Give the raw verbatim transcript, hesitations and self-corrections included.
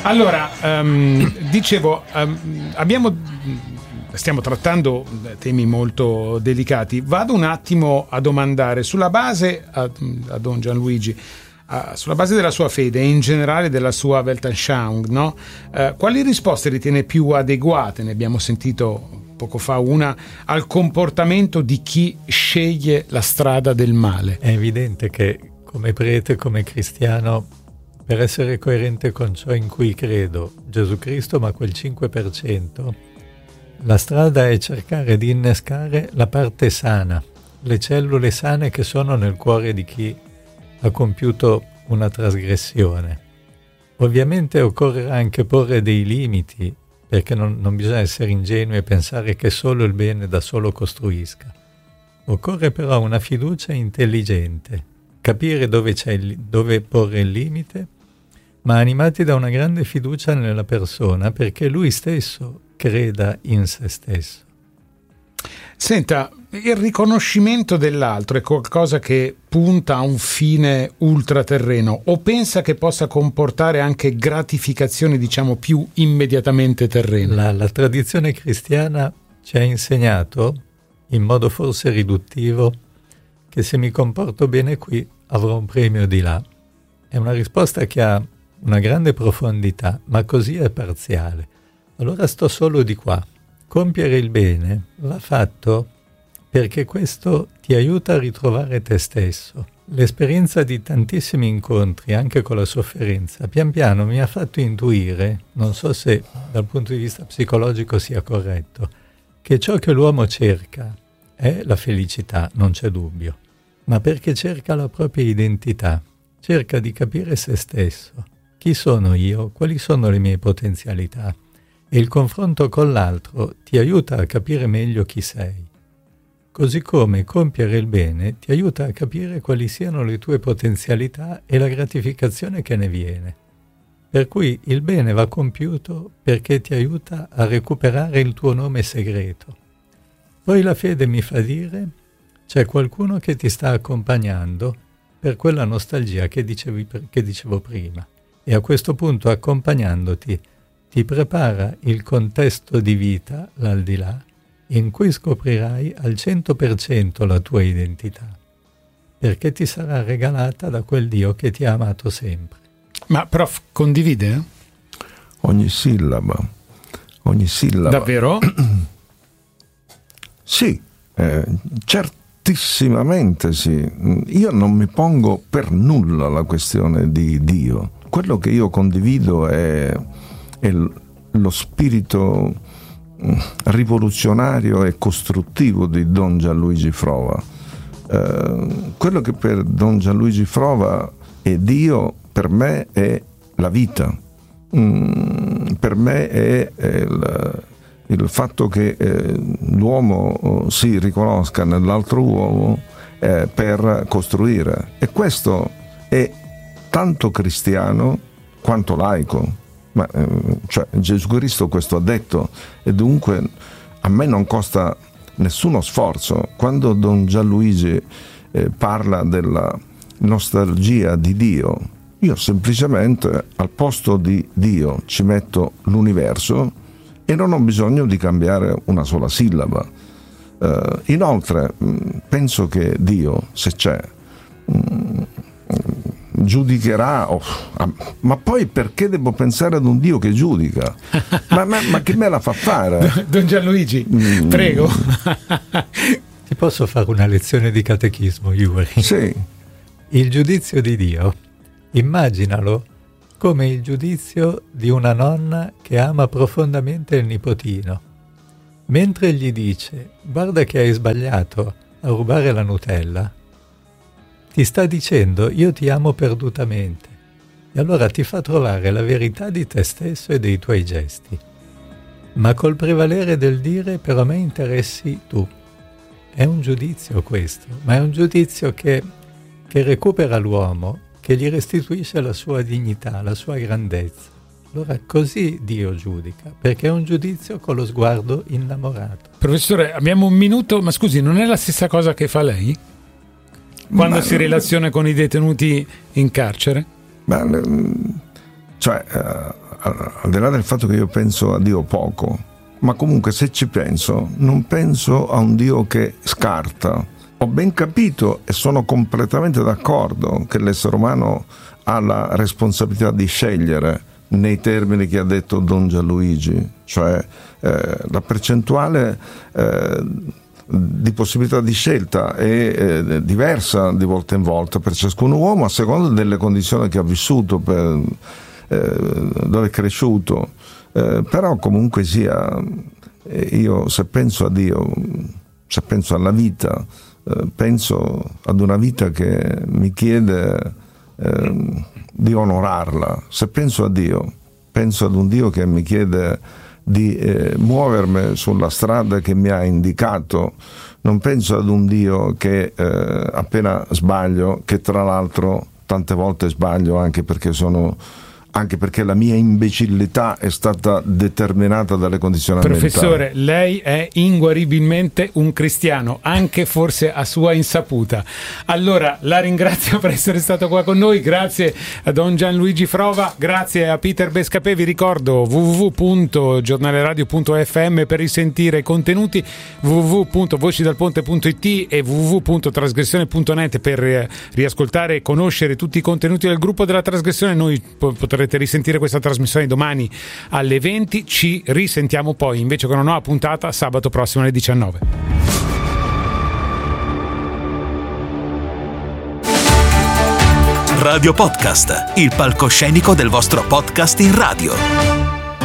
Allora, um, dicevo, um, abbiamo, stiamo trattando temi molto delicati. Vado un attimo a domandare, sulla base, a, a Don Gianluigi, uh, sulla base della sua fede e in generale della sua Weltanschauung, no? Uh, quali risposte ritiene più adeguate? Ne abbiamo sentito poco fa una, al comportamento di chi sceglie la strada del male. È evidente che come prete, come cristiano, per essere coerente con ciò in cui credo, Gesù Cristo, ma quel cinque per cento, la strada è cercare di innescare la parte sana, le cellule sane che sono nel cuore di chi ha compiuto una trasgressione. Ovviamente occorrerà anche porre dei limiti, perché non, non bisogna essere ingenui e pensare che solo il bene da solo costruisca. Occorre però una fiducia intelligente, capire dove, c'è il, dove porre il limite, ma animati da una grande fiducia nella persona, perché lui stesso creda in se stesso. Senta, il riconoscimento dell'altro è qualcosa che punta a un fine ultraterreno o pensa che possa comportare anche gratificazioni, diciamo, più immediatamente terrene? La, la tradizione cristiana ci ha insegnato, in modo forse riduttivo, che se mi comporto bene qui avrò un premio di là. È una risposta che ha una grande profondità, ma così è parziale. Allora sto solo di qua. Compiere il bene va fatto perché questo ti aiuta a ritrovare te stesso. L'esperienza di tantissimi incontri, anche con la sofferenza, pian piano mi ha fatto intuire, non so se dal punto di vista psicologico sia corretto, che ciò che l'uomo cerca è la felicità, non c'è dubbio, ma perché cerca la propria identità, cerca di capire se stesso. Chi sono io? Quali sono le mie potenzialità? E il confronto con l'altro ti aiuta a capire meglio chi sei. Così come compiere il bene ti aiuta a capire quali siano le tue potenzialità e la gratificazione che ne viene. Per cui il bene va compiuto perché ti aiuta a recuperare il tuo nome segreto. Poi la fede mi fa dire: c'è qualcuno che ti sta accompagnando per quella nostalgia che dicevi, che dicevo prima. E a questo punto, accompagnandoti, ti prepara il contesto di vita, l'aldilà, in cui scoprirai al cento per cento la tua identità, perché ti sarà regalata da quel Dio che ti ha amato sempre. Ma prof, condivide? Ogni sillaba, ogni sillaba. Davvero? Sì, eh, certissimamente sì. Io non mi pongo per nulla la questione di Dio. Quello che io condivido è, è lo spirito rivoluzionario e costruttivo di Don Gianluigi Frova. Eh, quello che per Don Gianluigi Frova è Dio, per me è la vita. Mm, per me è, è il, il fatto che eh, l'uomo si riconosca nell'altro uomo eh, per costruire. E questo è tanto cristiano quanto laico. Ma, eh, cioè, Gesù Cristo questo ha detto, e dunque a me non costa nessuno sforzo. Quando Don Gianluigi eh, parla della nostalgia di Dio, io semplicemente al posto di Dio ci metto l'universo e non ho bisogno di cambiare una sola sillaba. Eh, inoltre penso che Dio, se c'è, mh, giudicherà, oh, ma poi perché devo pensare ad un Dio che giudica? Ma, ma, ma che me la fa fare? Don Gianluigi, mm. prego. Ti posso fare una lezione di catechismo, Yuri? Sì. Il giudizio di Dio, immaginalo come il giudizio di una nonna che ama profondamente il nipotino. Mentre gli dice: guarda che hai sbagliato a rubare la Nutella, ti sta dicendo: io ti amo perdutamente. E allora ti fa trovare la verità di te stesso e dei tuoi gesti. Ma col prevalere del dire: però a me interessi tu. È un giudizio questo, ma è un giudizio che, che recupera l'uomo, che gli restituisce la sua dignità, la sua grandezza. Allora così Dio giudica, perché è un giudizio con lo sguardo innamorato. Professore, abbiamo un minuto, ma scusi, non è la stessa cosa che fa lei? Quando ma, si relaziona con i detenuti in carcere? Ma, cioè, uh, al di là del fatto che io penso a Dio poco, ma comunque se ci penso, non penso a un Dio che scarta. Ho ben capito e sono completamente d'accordo che l'essere umano ha la responsabilità di scegliere nei termini che ha detto Don Gianluigi, cioè eh, la percentuale eh, di possibilità di scelta è eh, diversa di volta in volta per ciascun uomo a seconda delle condizioni che ha vissuto, per, eh, dove è cresciuto, eh, però comunque sia, io se penso a Dio, se penso alla vita, eh, penso ad una vita che mi chiede eh, di onorarla. Se penso a Dio, penso ad un Dio che mi chiede di eh, muovermi sulla strada che mi ha indicato. Non penso ad un Dio che eh, appena sbaglio, che tra l'altro tante volte sbaglio anche perché sono anche perché la mia imbecillità è stata determinata dalle condizioni ambientali. Professore, lei è inguaribilmente un cristiano, anche forse a sua insaputa. Allora, la ringrazio per essere stato qua con noi, grazie a Don Gianluigi Frova, grazie a Peter Bescapè. Vi ricordo w w w punto giornaleradio punto f m per risentire i contenuti, w w w punto voci dal ponte punto i t e w w w punto trasgressione punto net per riascoltare e conoscere tutti i contenuti del gruppo della Trasgressione. Noi potrete risentire questa trasmissione domani alle venti, ci risentiamo poi invece con una nuova puntata sabato prossimo alle diciannove. Radio Podcast, il palcoscenico del vostro podcast in radio.